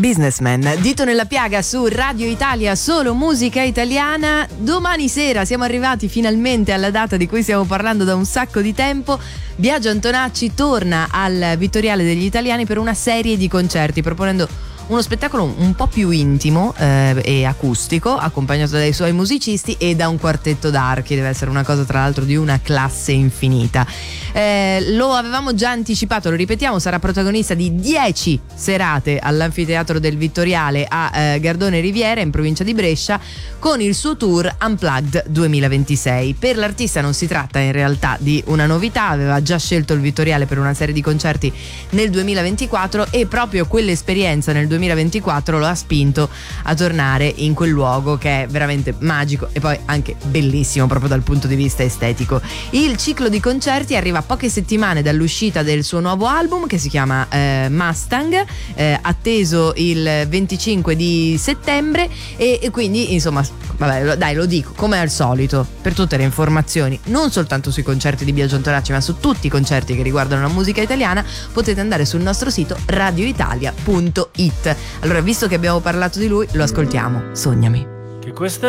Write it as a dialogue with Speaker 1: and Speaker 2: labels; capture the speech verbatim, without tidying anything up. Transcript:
Speaker 1: Businessman, dito nella piaga su Radio Italia, solo musica italiana. Domani sera siamo arrivati finalmente alla data di cui stiamo parlando da un sacco di tempo. Biagio Antonacci torna al Vittoriale degli Italiani per una serie di concerti, proponendo uno spettacolo un po' più intimo eh, e acustico, accompagnato dai suoi musicisti e da un quartetto d'archi. Deve essere una cosa tra l'altro di una classe infinita. Eh, lo avevamo già anticipato, lo ripetiamo, sarà protagonista di dieci serate all'Anfiteatro del Vittoriale a eh, Gardone Riviera in provincia di Brescia, con il suo tour Unplugged duemilaventisei. Per l'artista non si tratta in realtà di una novità, aveva già scelto il Vittoriale per una serie di concerti nel duemilaventiquattro e proprio quell'esperienza nel duemilaventiquattro lo ha spinto a tornare in quel luogo che è veramente magico e poi anche bellissimo proprio dal punto di vista estetico. Il ciclo di concerti arriva a poche settimane dall'uscita del suo nuovo album che si chiama eh, Mustang, eh, atteso il venticinque di settembre e, e quindi insomma vabbè, dai, lo dico come al solito, per tutte le informazioni non soltanto sui concerti di Biagio Antonacci ma su tutti i concerti che riguardano la musica italiana potete andare sul nostro sito radio italia punto it. Allora, visto che abbiamo parlato di lui, lo ascoltiamo. Sognami.
Speaker 2: Che questa